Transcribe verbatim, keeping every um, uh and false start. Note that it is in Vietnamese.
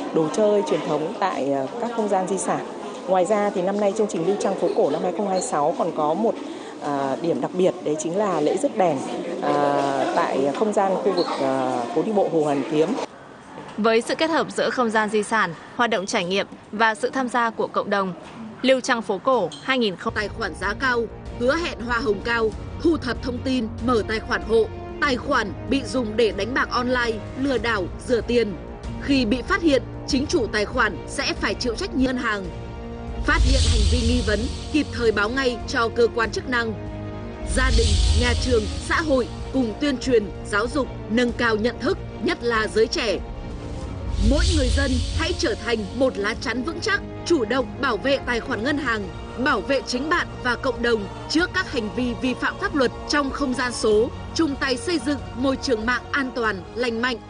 đồ chơi truyền thống tại các không gian di sản. Ngoài ra thì năm nay chương trình Lưu Trăng Phố Cổ năm hai không hai sáu còn có một à, điểm đặc biệt, đấy chính là lễ rước đèn à, tại không gian khu vực à, phố đi bộ Hồ Hoàn Kiếm. Với sự kết hợp giữa không gian di sản, hoạt động trải nghiệm và sự tham gia của cộng đồng, Lưu Trăng Phố Cổ hai không tài khoản giá cao, hứa hẹn hoa hồng cao, thu thập thông tin, mở tài khoản hộ, tài khoản bị dùng để đánh bạc online, lừa đảo, rửa tiền. Khi bị phát hiện, chính chủ tài khoản sẽ phải chịu trách nhiệm ngân hàng. Phát hiện hành vi nghi vấn, kịp thời báo ngay cho cơ quan chức năng. Gia đình, nhà trường, xã hội cùng tuyên truyền, giáo dục, nâng cao nhận thức, nhất là giới trẻ. Mỗi người dân hãy trở thành một lá chắn vững chắc, chủ động bảo vệ tài khoản ngân hàng, bảo vệ chính bạn và cộng đồng trước các hành vi vi phạm pháp luật trong không gian số, chung tay xây dựng môi trường mạng an toàn, lành mạnh.